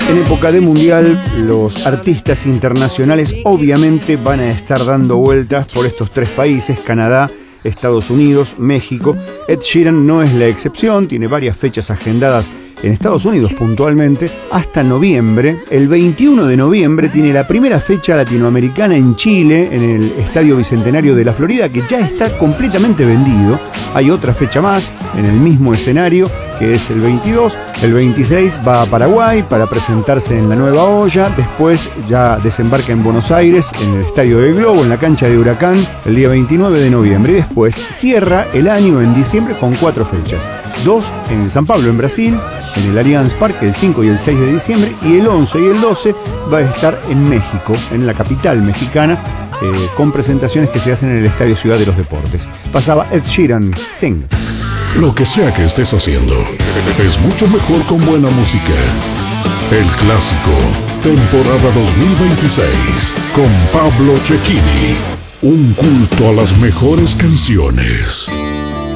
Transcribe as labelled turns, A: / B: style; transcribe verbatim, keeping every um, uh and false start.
A: En época de mundial, los artistas internacionales obviamente van a estar dando vueltas por estos tres países: Canadá, Estados Unidos, México. Ed Sheeran no es la excepción, tiene varias fechas agendadas en Estados Unidos puntualmente hasta noviembre. El veintiuno de noviembre tiene la primera fecha latinoamericana en Chile, en el Estadio Bicentenario de la Florida, que ya está completamente vendido. Hay otra fecha más en el mismo escenario, que es el veintidós. El veintiséis va a Paraguay para presentarse en la Nueva Olla. Después ya desembarca en Buenos Aires, en el Estadio del Globo, en la cancha de Huracán, el día veintinueve de noviembre. Y después cierra el año en diciembre con cuatro fechas. Dos en San Pablo, en Brasil, en el Allianz Parque, el cinco y el seis de diciembre. Y el once y el doce va a estar en México, en la capital mexicana, eh, con presentaciones que se hacen en el Estadio Ciudad de los Deportes. Pasaba Ed Sheeran, Sing.
B: Lo que sea que estés haciendo, es mucho mejor con buena música. El Clásico, temporada dos mil veintiséis, con Pablo Cecchini. Un culto a las mejores canciones.